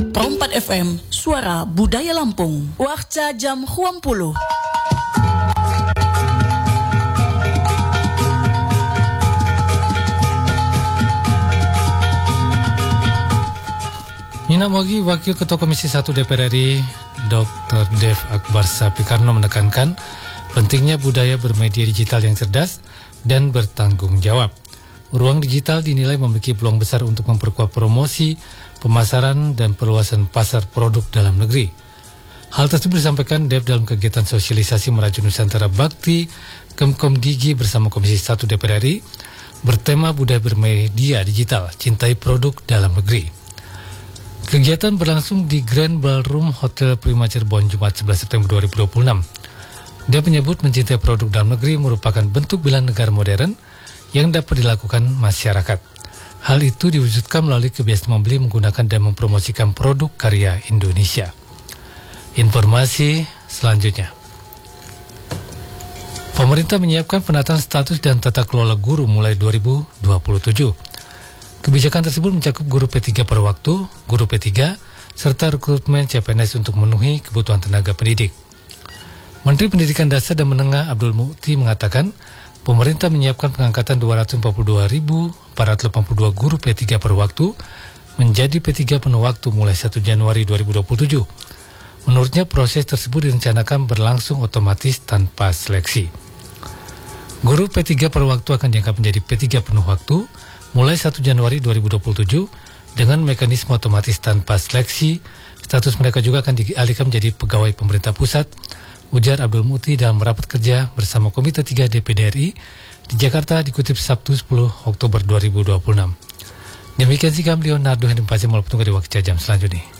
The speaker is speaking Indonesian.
Trompat FM, suara budaya Lampung. Waktu jam 20. Nina Mogi, Wakil Ketua Komisi 1 DPR RI, Dr. Dev Akbar Sapikarno menekankan pentingnya budaya bermedia digital yang cerdas dan bertanggung jawab. Ruang digital dinilai memiliki peluang besar untuk memperkuat promosi, pemasaran, dan perluasan pasar produk dalam negeri. Hal tersebut disampaikan Dev dalam kegiatan sosialisasi Merajuk Nusantara Bakti Kemkom Digi bersama Komisi 1 DPR RI bertema budaya bermedia digital, cintai produk dalam negeri. Kegiatan berlangsung di Grand Ballroom Hotel Prima Cirebon Jumat 11 September 2026. Dia menyebut mencintai produk dalam negeri merupakan bentuk bela negara modern yang dapat dilakukan masyarakat. Hal itu diwujudkan melalui kebiasaan membeli, menggunakan dan mempromosikan produk karya Indonesia. Informasi selanjutnya. Pemerintah menyiapkan penataan status dan tata kelola guru mulai 2027. Kebijakan tersebut mencakup guru P3 per waktu, guru P3, serta rekrutmen CPNS untuk memenuhi kebutuhan tenaga pendidik. Menteri Pendidikan Dasar dan Menengah Abdul Mukti mengatakan, pemerintah menyiapkan pengangkatan 242.482 guru P3 per waktu menjadi P3 penuh waktu mulai 1 Januari 2027. Menurutnya, proses tersebut direncanakan berlangsung otomatis tanpa seleksi. Guru P3 per waktu akan diangkat menjadi P3 penuh waktu mulai 1 Januari 2027 dengan mekanisme otomatis tanpa seleksi. Status mereka juga akan dialihkan menjadi pegawai pemerintah pusat, ujar Abdul Mukti dalam rapat kerja bersama Komite 3 DPD RI di Jakarta dikutip Sabtu 10 Oktober 2026. Demikian sikap Leonardo Henry Pasi melaporkan di waktu jam selanjutnya.